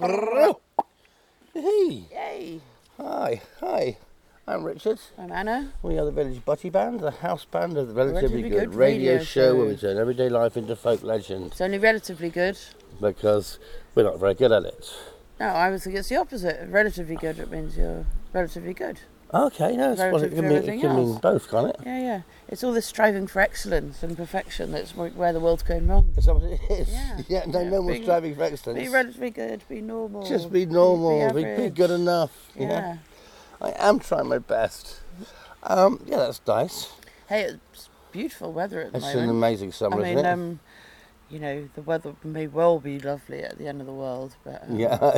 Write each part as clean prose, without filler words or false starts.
Hey. Yay! Hi. I'm Richard. I'm Anna. We are the Village Butty Band, the house band of the Relatively Good Radio show where we turn everyday life into folk legend. It's only relatively good. Because we're not very good at it. No, I was thinking it's the opposite. Relatively good, it means you're relatively good. Okay, no, it can mean both, can't it? Yeah. It's all this striving for excellence and perfection that's where the world's going wrong. Is that what it is? Yeah. No more striving for excellence. Be relatively good, be normal. Just be normal, be good enough. Yeah. I am trying my best. Yeah, that's nice. Hey, it's beautiful weather at the moment. It's an amazing summer, isn't it? You know, the weather may well be lovely at the end of the world, but... But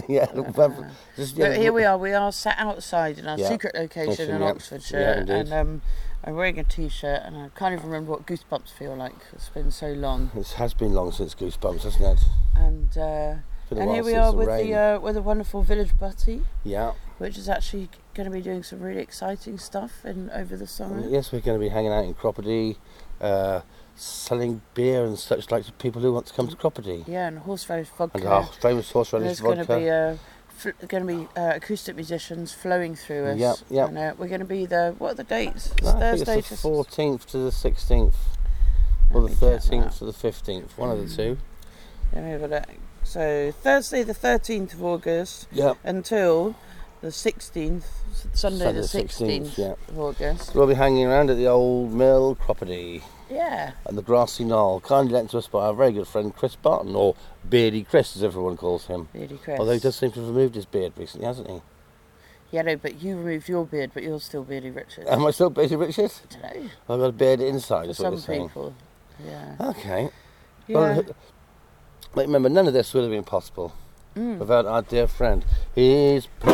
here we are sat outside in our secret location in Oxfordshire, and I'm wearing a T-shirt, and I can't even remember what Goosebumps feel like. It's been so long. It has been long since Goosebumps, hasn't it? And here we are with the wonderful Village Butty. Yeah. Which is actually going to be doing some really exciting stuff over the summer. Yes, we're going to be hanging out in Croppedy, selling beer and such like to people who want to come to Croppedy. Yeah, and horseradish vodka. And our famous horseradish vodka. There's going to be acoustic musicians flowing through us. Yeah. And we're going to be what are the dates? It's Thursday it's the 14th to the 16th, or the 13th to the 15th, one of the two. Let me have a look. So Thursday the 13th of August until the 16th, Sunday the 16th of August. We'll be hanging around at the old mill, Croppedy. Yeah. And the grassy knoll, kindly lent to us by our very good friend Chris Barton, or Beardy Chris as everyone calls him. Beardy Chris. Although he does seem to have removed his beard recently, hasn't he? Yeah, no, but you removed your beard, but you're still Beardy Richard. Am I still Beardy Richard? I don't know. I've got a beard inside, is what you're saying. For some people, yeah. Okay. Yeah. Well, remember, none of this would have been possible without our dear friend. He's